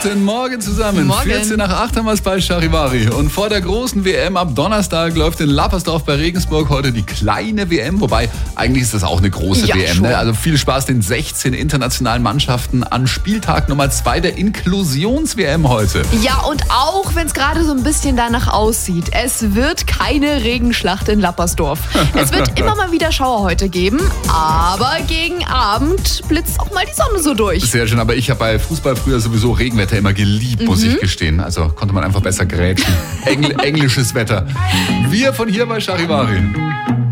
Guten Morgen zusammen. Morgen. 14 nach 8 haben wir es bei Charivari. Und vor der großen WM ab Donnerstag läuft in Lappersdorf bei Regensburg heute die kleine WM. Wobei, eigentlich ist das auch eine große WM. Ne? Also viel Spaß den 16 internationalen Mannschaften an Spieltag Nummer 2 der Inklusions-WM heute. Ja, und auch wenn es gerade so ein bisschen danach aussieht, es wird keine Regenschlacht in Lappersdorf. Es wird immer mal wieder Schauer heute geben, aber gegen Abend blitzt auch mal die Sonne so durch. Sehr schön, aber ich habe bei Fußball früher sowieso Regenwetter immer geliebt, muss ich gestehen. Also konnte man einfach besser grätschen. Englisches Wetter. Wir von hier bei Charivari.